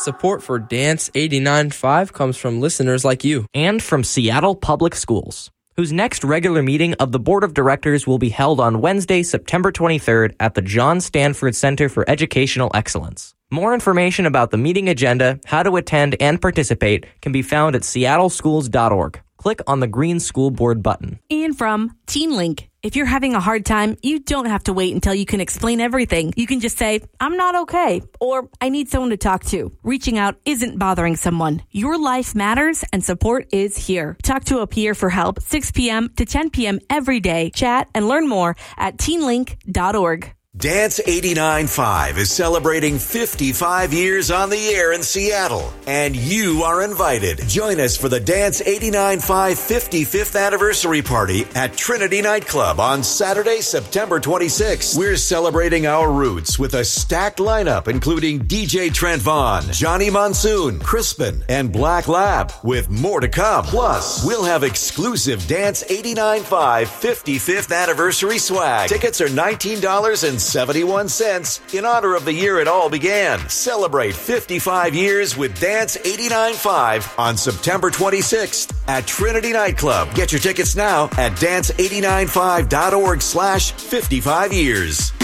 Support for Dance 89.5 comes from listeners like you. And from Seattle Public Schools, whose next regular meeting of the Board of Directors will be held on Wednesday, September 23rd at the John Stanford Center for Educational Excellence. More information about the meeting agenda, how to attend, and participate can be found at seattleschools.org. Click on the green school board button. And from TeenLink. If you're having a hard time, you don't have to wait until you can explain everything. You can just say, I'm not okay, or I need someone to talk to. Reaching out isn't bothering someone. Your life matters, and support is here. Talk to a peer for help 6 p.m. to 10 p.m. every day. Chat and learn more at teenlink.org. Dance 89.5 is celebrating 55 years on the air in Seattle, and you are invited. Join us for the Dance 89.5 55th anniversary party at Trinity Nightclub on Saturday, September 26th. We're celebrating our roots with a stacked lineup including DJ Trent Vaughn, Johnny Monsoon, Crispin, and Black Lab, with more to come. Plus, we'll have exclusive Dance 89.5 55th anniversary swag. Tickets are $19.71 in honor of the year it all began. Celebrate 55 years with Dance 89.5 on September 26th at Trinity Nightclub. Get your tickets now at dance895.org/55 years.